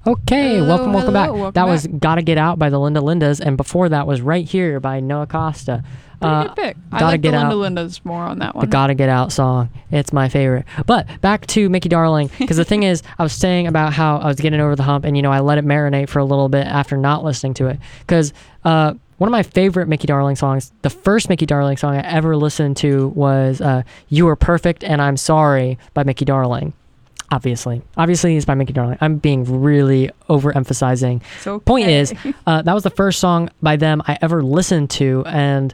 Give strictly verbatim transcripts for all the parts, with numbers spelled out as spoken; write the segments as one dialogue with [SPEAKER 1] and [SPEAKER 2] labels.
[SPEAKER 1] Okay,
[SPEAKER 2] Hello,
[SPEAKER 1] welcome, welcome
[SPEAKER 2] hello,
[SPEAKER 1] back.
[SPEAKER 2] welcome
[SPEAKER 1] that was
[SPEAKER 2] back.
[SPEAKER 1] Gotta Get Out by the Linda Lindas, and before that was Right Here by Noah Costa.
[SPEAKER 2] Pretty
[SPEAKER 1] Uh,
[SPEAKER 2] good pick. I
[SPEAKER 1] Gotta
[SPEAKER 2] like the
[SPEAKER 1] Get
[SPEAKER 2] Linda
[SPEAKER 1] Out.
[SPEAKER 2] Lindas more on that
[SPEAKER 1] the
[SPEAKER 2] one.
[SPEAKER 1] Gotta Get Out song. It's my favorite. But back to Mickey Darling, because the thing is, I was saying about how I was getting over the hump, and you know, I let it marinate for a little bit after not listening to it. Because uh, one of my favorite Mickey Darling songs, the first Mickey Darling song I ever listened to was uh, You Are Perfect and I'm Sorry by Mickey Darling. Obviously. Obviously, it's by Mickey Darling. I'm being really overemphasizing.
[SPEAKER 2] It's okay.
[SPEAKER 1] Point is, uh, that was the first song by them I ever listened to, and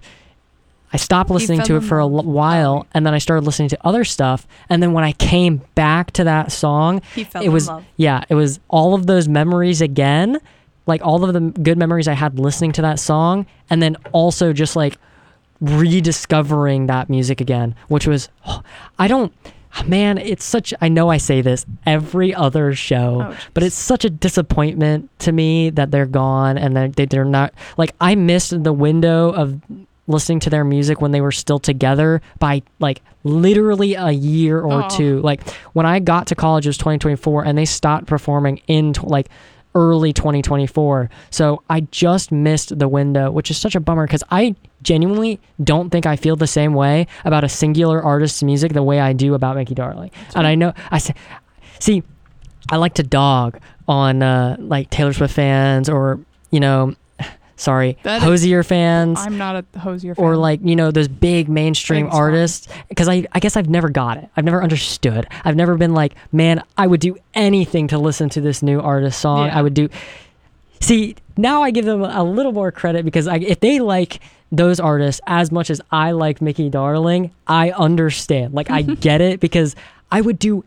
[SPEAKER 1] I stopped listening
[SPEAKER 2] fell
[SPEAKER 1] to it
[SPEAKER 2] in
[SPEAKER 1] for a
[SPEAKER 2] love.
[SPEAKER 1] l- while, and then I started listening to other stuff, and then when I came back to that song,
[SPEAKER 2] He fell
[SPEAKER 1] it was
[SPEAKER 2] in love.
[SPEAKER 1] yeah, it was all of those memories again, like all of the good memories I had listening to that song, and then also just like rediscovering that music again, which was I don't man, it's such I know I say this every other show,
[SPEAKER 2] Oh,
[SPEAKER 1] but it's such a disappointment to me that they're gone and they're, they, they're not like I missed the window of listening to their music when they were still together by like literally a year or
[SPEAKER 2] Aw.
[SPEAKER 1] two. Like when I got to college, it was twenty twenty-four, and they stopped performing in tw- like early twenty twenty-four. So I just missed the window, which is such a bummer because I genuinely don't think I feel the same way about a singular artist's music the way I do about Mickey Darling.
[SPEAKER 2] That's
[SPEAKER 1] And
[SPEAKER 2] right.
[SPEAKER 1] I know I say, see, I like to dog on uh, like Taylor Swift fans or you know, sorry,
[SPEAKER 2] That is-
[SPEAKER 1] Hosier fans.
[SPEAKER 2] I'm not a Hosier fan.
[SPEAKER 1] Or like you know those big mainstream
[SPEAKER 2] Big song.
[SPEAKER 1] artists, because I, I guess I've never got it. I've never understood. I've never been like, man, I would do anything to listen to this new artist song.
[SPEAKER 2] Yeah.
[SPEAKER 1] I would do. See, now I give them a little more credit because I, if they like those artists as much as I like Mickey Darling, I understand. Like I get it because I would do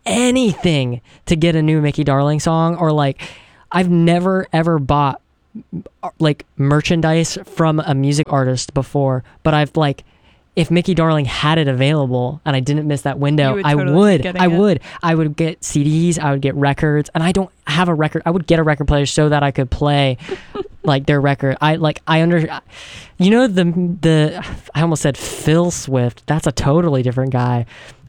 [SPEAKER 1] anything to get a new Mickey Darling song, or like I've never ever bought like merchandise from a music artist before, but I've like if Mickey Darling had it available and I didn't miss that window,
[SPEAKER 2] You would
[SPEAKER 1] I
[SPEAKER 2] totally be
[SPEAKER 1] would
[SPEAKER 2] getting
[SPEAKER 1] I
[SPEAKER 2] it.
[SPEAKER 1] would I would get C Ds, I would get records, and I don't have a record. I would get a record player so that I could play like their record. I like I under you know the the I almost said Phil Swift. That's a totally different guy.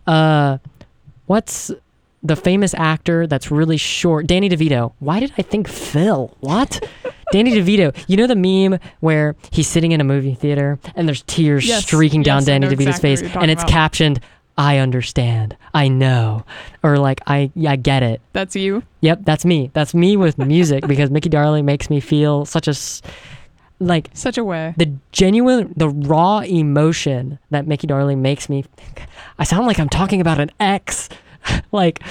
[SPEAKER 1] Uh what's the famous actor that's really short? Danny DeVito. Why did I think Phil? What? Danny DeVito. You know the meme where he's sitting in a movie theater and there's tears
[SPEAKER 2] Yes,
[SPEAKER 1] streaking down
[SPEAKER 2] yes, I
[SPEAKER 1] Danny
[SPEAKER 2] know
[SPEAKER 1] DeVito's
[SPEAKER 2] exactly what
[SPEAKER 1] face,
[SPEAKER 2] you're
[SPEAKER 1] and
[SPEAKER 2] talking
[SPEAKER 1] it's
[SPEAKER 2] about.
[SPEAKER 1] captioned, "I understand. I know," or like I I get it.
[SPEAKER 2] That's you.
[SPEAKER 1] Yep, that's me. That's me with music because Mickey Darling makes me feel such a s- like
[SPEAKER 2] Such a way.
[SPEAKER 1] the genuine, the raw emotion that Mickey Darling makes me. I sound like I'm talking about an ex. like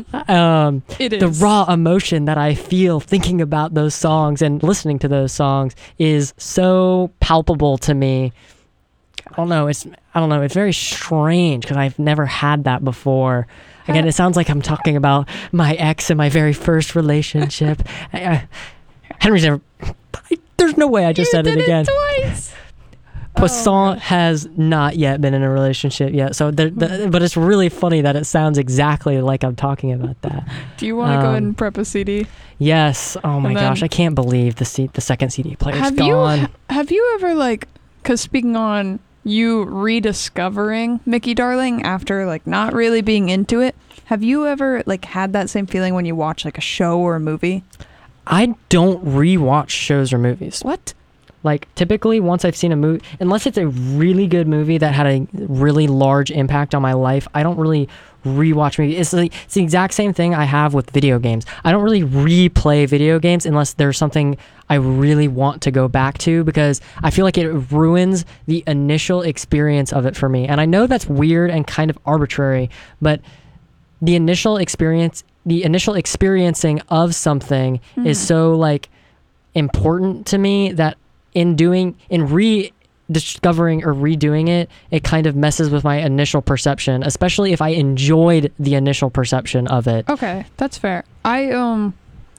[SPEAKER 1] um
[SPEAKER 2] It is.
[SPEAKER 1] the raw emotion that I feel thinking about those songs and listening to those songs is so palpable to me. I don't know. It's I don't know. It's very strange because I've never had that before. Again, it sounds like I'm talking about my ex in my very first relationship. I- I- Henry's never. I, there's no way I just
[SPEAKER 2] You
[SPEAKER 1] said
[SPEAKER 2] did
[SPEAKER 1] it again.
[SPEAKER 2] twice.
[SPEAKER 1] Poisson has not yet been in a relationship yet, so there, the, but it's really funny that it sounds exactly like I'm talking about that.
[SPEAKER 2] Do you want to go ahead
[SPEAKER 1] Um,
[SPEAKER 2] and prep a C D?
[SPEAKER 1] Yes. Oh my
[SPEAKER 2] And then-
[SPEAKER 1] gosh, I can't believe the C- the second C D player's
[SPEAKER 2] Have
[SPEAKER 1] gone.
[SPEAKER 2] you have you ever like? Because speaking on you rediscovering Mickey Darling after like not really being into it, have you ever like had that same feeling when you watch like a show or a movie?
[SPEAKER 1] I don't rewatch shows or movies.
[SPEAKER 2] What?
[SPEAKER 1] Like typically, once I've seen a movie, unless it's a really good movie that had a really large impact on my life, I don't really rewatch movies. It's, like, it's the exact same thing I have with video games. I don't really replay video games unless there's something I really want to go back to because I feel like it ruins the initial experience of it for me. And I know that's weird and kind of arbitrary, but the initial experience, the initial experiencing of something is
[SPEAKER 2] Mhm.
[SPEAKER 1] so like important to me that in doing in rediscovering or redoing it, it kind of messes with my initial perception, especially if I enjoyed the initial perception of it.
[SPEAKER 2] Okay, that's fair. I um,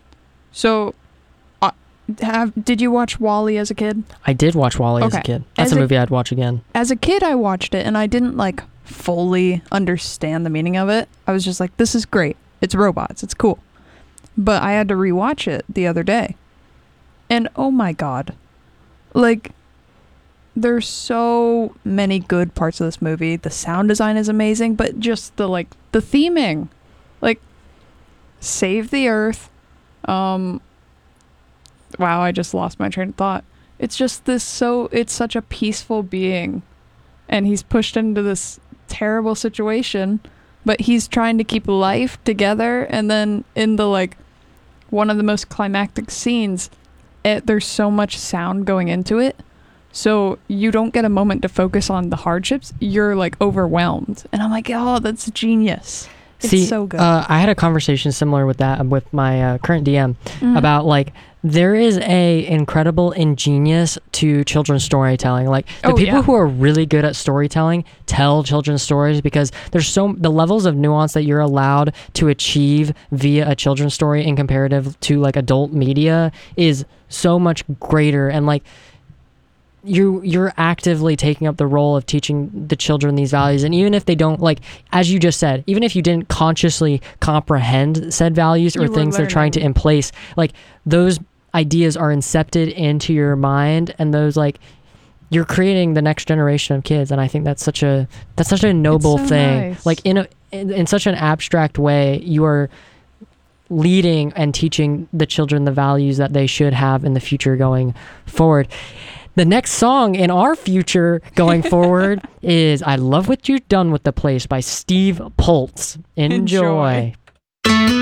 [SPEAKER 2] so, uh, have did you watch Wall-E as a kid?
[SPEAKER 1] I did watch Wall-E as a
[SPEAKER 2] Okay.
[SPEAKER 1] kid. That's
[SPEAKER 2] As
[SPEAKER 1] a
[SPEAKER 2] a-
[SPEAKER 1] movie I'd watch again.
[SPEAKER 2] As a kid, I watched it and I didn't like fully understand the meaning of it. I was just like, this is great. It's robots. It's cool. But I had to rewatch it the other day. And oh my God. Like, there's so many good parts of this movie. The sound design is amazing, but just the like the theming. Like, save the earth, Um, wow, I just lost my train of thought. It's just this so, it's such a peaceful being. And he's pushed into this terrible situation, but he's trying to keep life together. And then in the like, one of the most climactic scenes, it, there's so much sound going into it. So you don't get a moment to focus on the hardships. You're like overwhelmed. And I'm like, oh, that's genius. It's
[SPEAKER 1] See,
[SPEAKER 2] so good.
[SPEAKER 1] Uh, I had a conversation similar with that with my uh, current D M
[SPEAKER 2] Mhm.
[SPEAKER 1] about like there is a incredible ingenious to children's storytelling. Like the
[SPEAKER 2] Oh,
[SPEAKER 1] people
[SPEAKER 2] yeah.
[SPEAKER 1] who are really good at storytelling tell children's stories because there's so the levels of nuance that you're allowed to achieve via a children's story in comparative to like adult media is so much greater. And like you you're actively taking up the role of teaching the children these values, and even if they don't, like as you just said, even if you didn't consciously comprehend said values or
[SPEAKER 2] You were
[SPEAKER 1] things they're trying to
[SPEAKER 2] learning.
[SPEAKER 1] in place, like those ideas are incepted into your mind, and those like you're creating the next generation of kids. And I think that's such a that's such a noble
[SPEAKER 2] so
[SPEAKER 1] thing.
[SPEAKER 2] nice.
[SPEAKER 1] Like in a in, in such an abstract way, you are leading and teaching the children the values that they should have in the future going forward. The next song in our future going forward is I Love What You've Done with the Place by Steve Poltz. Enjoy.
[SPEAKER 2] Enjoy.